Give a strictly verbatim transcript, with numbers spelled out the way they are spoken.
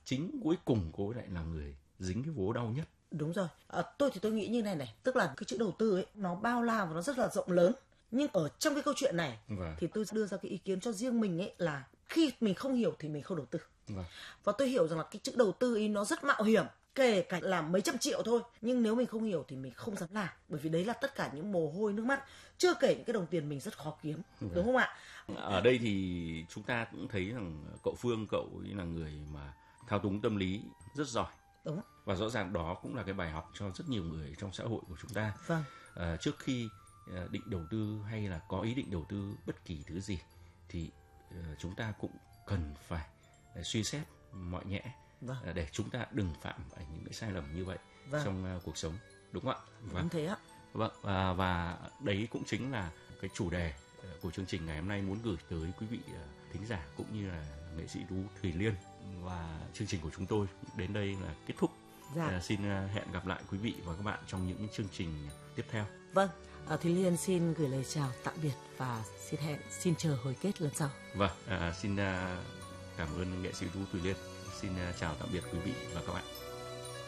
chính cuối cùng cô lại là người dính cái vố đau nhất. Đúng rồi. À, tôi thì tôi nghĩ như này này, tức là cái chữ đầu tư ấy nó bao la và nó rất là rộng lớn. Nhưng ở trong cái câu chuyện này Vâng. thì tôi đưa ra cái ý kiến cho riêng mình ấy là khi mình không hiểu thì mình không đầu tư. Vâng. Và tôi hiểu rằng là cái chữ đầu tư ý nó rất mạo hiểm, kể cả là mấy trăm triệu thôi, nhưng nếu mình không hiểu thì mình không dám làm, bởi vì đấy là tất cả những mồ hôi nước mắt, chưa kể những cái đồng tiền mình rất khó kiếm. Vâng. Đúng không ạ? Ở đây thì chúng ta cũng thấy rằng cậu Phương, cậu ấy là người mà thao túng tâm lý rất giỏi. Đúng. Và rõ ràng đó cũng là cái bài học cho rất nhiều người trong xã hội của chúng ta. Vâng. À, trước khi định đầu tư hay là có ý định đầu tư bất kỳ thứ gì thì uh, chúng ta cũng cần phải uh, suy xét mọi nhẽ. Vâng. uh, để chúng ta đừng phạm phải những cái sai lầm như vậy. Vâng. Trong uh, cuộc sống, đúng không ạ? Vâng. Đúng thế ạ. Vâng. uh, và đấy cũng chính là cái chủ đề uh, của chương trình ngày hôm nay muốn gửi tới quý vị uh, thính giả cũng như là nghệ sĩ ưu tú Thùy Liên. Và chương trình của chúng tôi đến đây là kết thúc. Dạ. uh, xin uh, hẹn gặp lại quý vị và các bạn trong những chương trình tiếp theo. Vâng. À, Thùy Liên xin gửi lời chào tạm biệt và xin hẹn, xin chờ hồi kết lần sau. Vâng, à, xin à, cảm ơn nghệ sĩ ưu tú Thùy Liên. Xin à, chào tạm biệt quý vị và các bạn.